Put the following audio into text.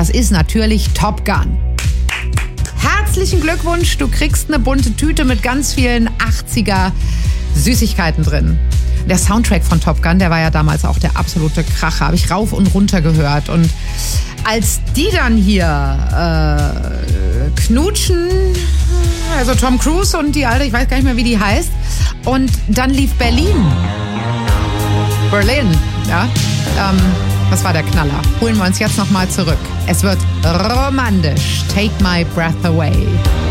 Das ist natürlich Top Gun. Herzlichen Glückwunsch, du kriegst eine bunte Tüte mit ganz vielen 80er Süßigkeiten drin. Der Soundtrack von Top Gun, der war ja damals auch der absolute Kracher. Habe ich rauf und runter gehört. Und als die dann hier knutschen, also Tom Cruise und die Alte, ich weiß gar nicht mehr, wie die heißt. Und dann lief Berlin, ja. Das war der Knaller. Holen wir uns jetzt nochmal zurück. Es wird romantisch. Take my breath away.